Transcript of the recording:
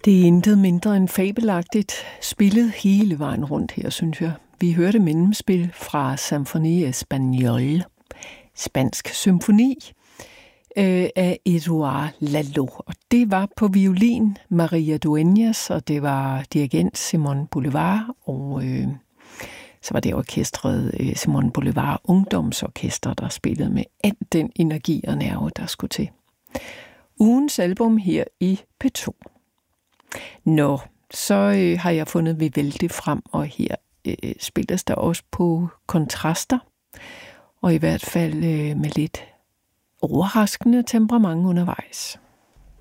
Det er intet mindre end fabelagtigt spillet hele vejen rundt her, synes jeg. Vi hørte mellemspil fra Symphonie Espagnole, spansk symfoni af Eduard Lalo. Og det var på violin Maria Dueñas, og det var dirigent Simon Bolivar, og så var det orkestret Simon Bolivar Ungdomsorkester, der spillede med al den energi og nerve, der skulle til. Ugens album her i P2. Nå, så har jeg fundet Vivaldi frem, og her spilles der også på kontraster, og i hvert fald med lidt overraskende temperament undervejs.